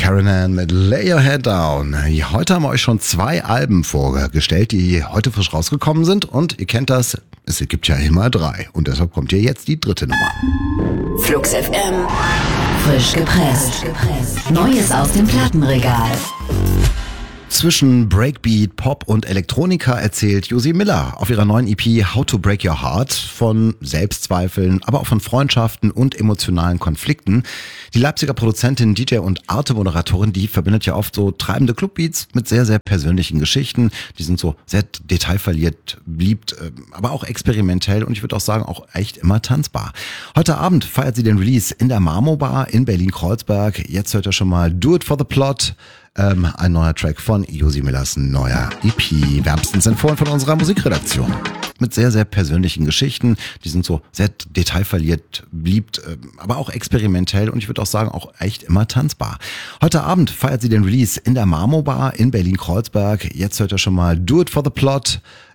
Karen Ann mit Lay Your Head Down. Heute haben wir euch schon 2 Alben vorgestellt, die heute frisch rausgekommen sind. Und ihr kennt das, es gibt ja immer 3. Und deshalb kommt hier jetzt die 3. Nummer. Flux FM. Frisch gepresst. Neues aus dem Plattenregal. Zwischen Breakbeat, Pop und Elektronika erzählt Josie Miller auf ihrer neuen EP How to Break Your Heart von Selbstzweifeln, aber auch von Freundschaften und emotionalen Konflikten. Die Leipziger Produzentin, DJ und Arte-Moderatorin, die verbindet ja oft so treibende Clubbeats mit sehr, sehr persönlichen Geschichten. Die sind so sehr detailverliebt, beliebt, aber auch experimentell und ich würde auch sagen, auch echt immer tanzbar. Heute Abend feiert sie den Release in der Marmo Bar in Berlin-Kreuzberg. Jetzt hört ihr schon mal Do It For The Plot. Ein neuer Track von Josie Millers neuer EP. Wärmstens empfohlen von unserer Musikredaktion. Mit sehr, sehr persönlichen Geschichten. Die sind so sehr detailverliebt, beliebt, aber auch experimentell und ich würde auch sagen, auch echt immer tanzbar. Heute Abend feiert sie den Release in der Marmo Bar in Berlin-Kreuzberg. Jetzt hört ihr schon mal Do It For The Plot.